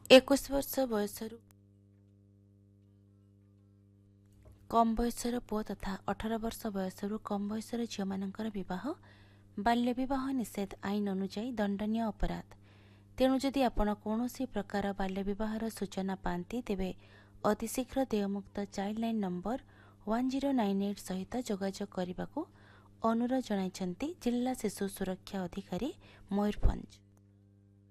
21 वर्ष बयसरू कम बयसर पुओ तथा 18 वर्ष बयसरू कम बयसर झीलମାନଙ୍କର विवाह बाल्य विवाह निषेध आईन अनुଯାयी दंडनीय अपराध। तेणु जदि आपण कौनसी प्रकार बाल्य विवाहर सूचना पाती तेबे अतिशीघ्र देयमुक्त चाइल्ड लाइन नंबर 1098 सहित जोगाजोग करने को अनुरोध जणाइछन्ति जिला शिशु सुरक्षा अधिकारी मयूरभंज।